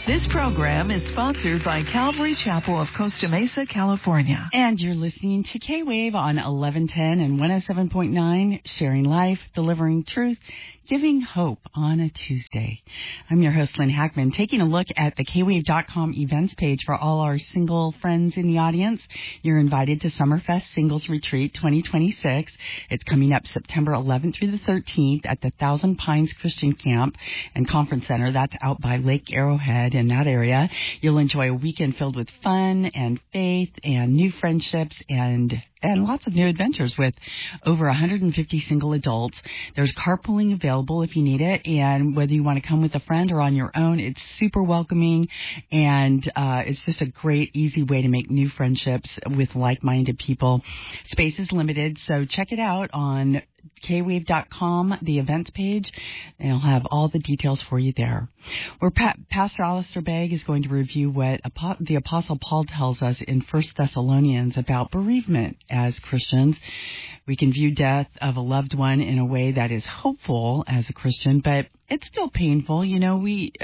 This program is sponsored by Calvary Chapel of Costa Mesa, California. And you're listening to K-Wave on 1110 and 107.9, sharing life, delivering truth, giving hope on a Tuesday. I'm your host, Lynn Hackman, taking a look at the kwave.com events page for all our single friends in the audience. You're invited to Summerfest Singles Retreat 2026. It's coming up September 11th through the 13th at the Thousand Pines Christian Camp and Conference Center. That's out by Lake Arrowhead in that area. You'll enjoy a weekend filled with fun and faith and new friendships and lots of new adventures with over 150 single adults. There's carpooling available if you need it, and whether you want to come with a friend or on your own, it's super welcoming, and it's just a great, easy way to make new friendships with like-minded people. Space is limited, so check it out on kwave.com, the events page, and I'll have all the details for you there. Where Pastor Alistair Begg is going to review what the Apostle Paul tells us in 1 Thessalonians about bereavement as Christians. We can view death of a loved one in a way that is hopeful as a Christian, but it's still painful. You know,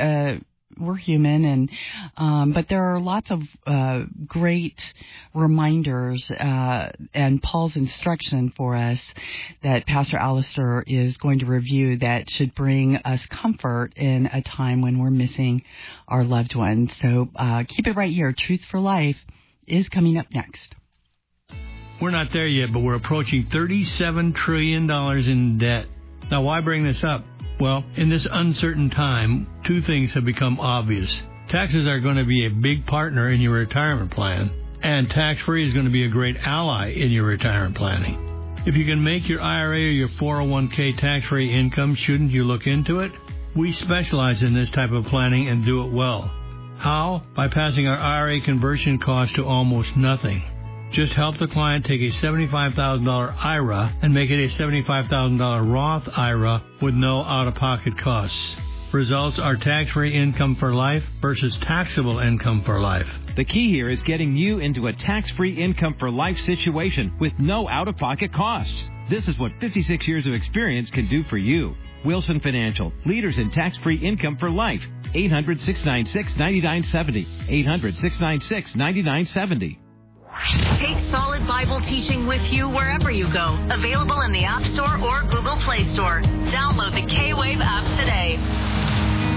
we're human, and but there are lots of great reminders and Paul's instruction for us that Pastor Alistair is going to review that should bring us comfort in a time when we're missing our loved ones. So keep it right here. Truth for Life is coming up next. We're not there yet, but we're approaching $37 trillion in debt. Now, why bring this up? Well, in this uncertain time, two things have become obvious. Taxes are going to be a big partner in your retirement plan, and tax-free is going to be a great ally in your retirement planning. If you can make your IRA or your 401k tax-free income, shouldn't you look into it? We specialize in this type of planning and do it well. How? By passing our IRA conversion cost to almost nothing. Just help the client take a $75,000 IRA and make it a $75,000 Roth IRA with no out-of-pocket costs. Results are tax-free income for life versus taxable income for life. The key here is getting you into a tax-free income for life situation with no out-of-pocket costs. This is what 56 years of experience can do for you. Wilson Financial, leaders in tax-free income for life. 800-696-9970. 800-696-9970. Take solid Bible teaching with you wherever you go. Available in the App Store or Google Play Store. Download the K-Wave app today.